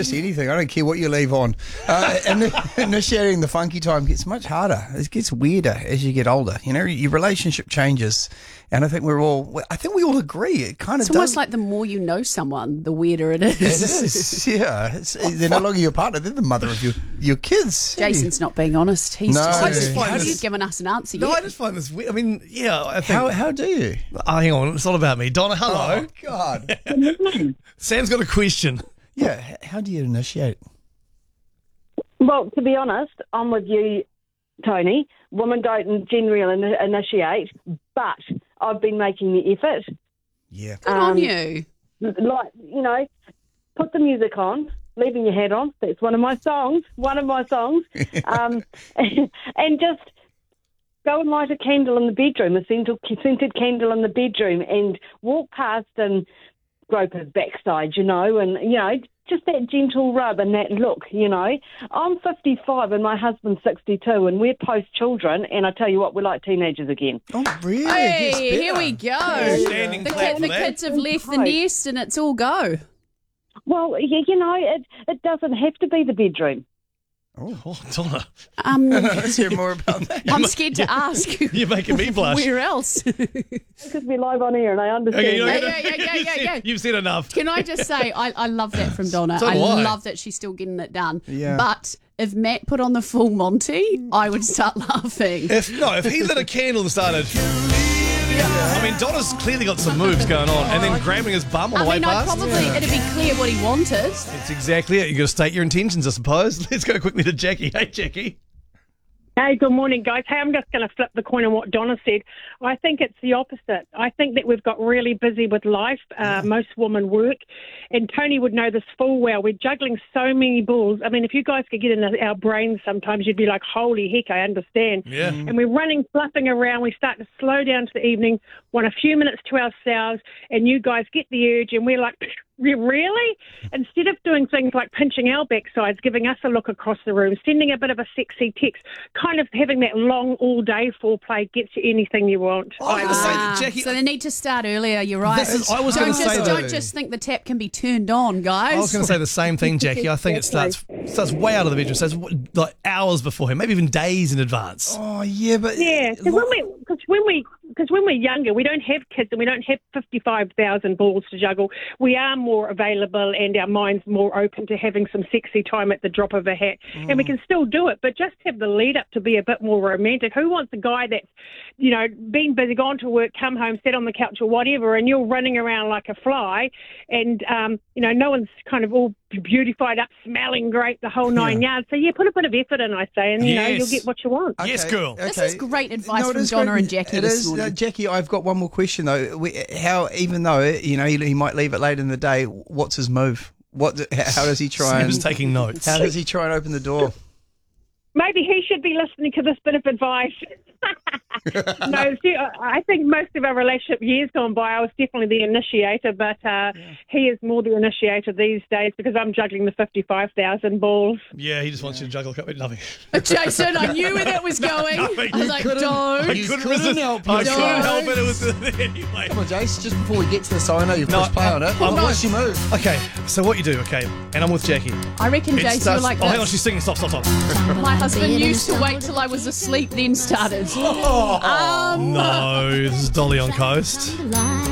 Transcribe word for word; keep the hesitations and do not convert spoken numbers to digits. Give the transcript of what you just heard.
just anything. I don't care what you leave on. Uh, and initiating the funky time gets much harder. It gets weirder as you get older. You know, your relationship changes. And I think we're all, I think we all agree. It kind of It's does. almost like the more you know someone, the weirder it is. It is, yeah. It's, they're no longer your partner. They're the mother of your, your kids. Jason's not being honest. He's No. just, I just find he's this- given us an answer No, yet. I just find this weird. I mean, yeah, I think. How, how do you? Oh, hang on, it's not about me. Donna, hello. Oh, God. Sam's got a question. Yeah, h- how do you initiate? Well, to be honest, I'm with you, Tony. Women don't generally in- initiate, but I've been making the effort. Yeah. Good on Um, you. Like, you know, put the music on, leaving your hat on. That's one of my songs, one of my songs. um, and just go and light a candle in the bedroom, a scented, scented candle in the bedroom, and walk past and grope his backside, you know, and, you know, just that gentle rub and that look, you know. I'm fifty-five and my husband's sixty-two and we're post-children, and I tell you what, we're like teenagers again. Oh, really? It gets Hey, here better. we go. Standing The, clap kid, for the that. kids have left the Right. nest and it's all go. Well, y- you know, it, it doesn't have to be the bedroom. Oh, Donna, Um, Let's hear more about that. I'm scared to ask. you're making me blush. Where else? Because we're live on air and I understand. Okay, you're that. not Yeah, gonna- yeah, yeah, you've yeah, said- yeah. You've said enough. Can I just say, I, I love that from Donna. So I do I. love that she's still getting it done. Yeah. But if Matt put on the full Monty, I would start laughing. If no, if he lit a candle and started. I mean, Donna's clearly got some moves going on, and then grabbing his bum on the I way mean, I past. probably, it'd be clear what he wanted. That's exactly it. You got to state your intentions, I suppose. Let's go quickly to Jackie. Hey, Jackie. Hey, good morning, guys. Hey, I'm just going to flip the coin on what Donna said. I think it's the opposite. I think that we've got really busy with life. Uh, most women work, and Tony would know this full well. We're juggling so many balls. I mean, if you guys could get in our brains sometimes, you'd be like, holy heck, I understand. Yeah. And we're running, fluffing around. We start to slow down to the evening, want a few minutes to ourselves, and you guys get the urge, and we're like, really? Instead of doing things like pinching our backsides, giving us a look across the room, sending a bit of a sexy text, kind of having that long all-day foreplay gets you anything you want. I was going to say, Ah, Jackie. so they need to start earlier. You're right. This is- I was don't gonna just, say that. Don't just think the tap can be turned on, guys. I was going to say the same thing, Jackie. I think it starts starts way out of the bedroom. Starts like hours beforehand, maybe even days in advance. Oh, yeah, but... Yeah, because when we because when we because when we're younger, we don't have kids and we don't have fifty-five thousand balls to juggle. We are more available and our mind's more open to having some sexy time at the drop of a hat, Mm. and we can still do it. But just have the lead up to be a bit more romantic. Who wants a guy that's, you know, been busy, gone to work, come home, sat on the couch or whatever, and you're running around like a fly, and um, you know, no one's kind of all beautified up, smelling great, the whole nine yards. So yeah, put a bit of effort in, I say, and you know, Yes. you'll get what you want. Yes, girl. This is great advice it from is Donna great. and Jackie It this is. morning. Uh, Jackie, I've got one more question though. We, how, even though you know he, he might leave it late in the day, what's his move? What? How does he try Sam's and? taking notes. How does he try and open the door? Maybe he should be listening to this bit of advice. No, see, I I think most of our relationship years gone by, I was definitely the initiator, but uh, he is more the initiator these days because I'm juggling the fifty-five thousand balls. Yeah, he just wants you to juggle a couple. Nothing. Jason, I knew where that was going. I was like, couldn't- don't. You couldn't couldn't resist. help I yourself. couldn't help it. It was anyway. Come on, Jace. Just before we get to the song, I know you've No, pushed play on it. I'm not- What's your move? Okay, so what you do? Okay, and I'm with Jackie. I reckon, It Jason, starts- you're like oh, hang on, this. she's singing. Stop, stop, stop. My husband used to wait till I was asleep, then started. Um, No, this is Dolly on Coast.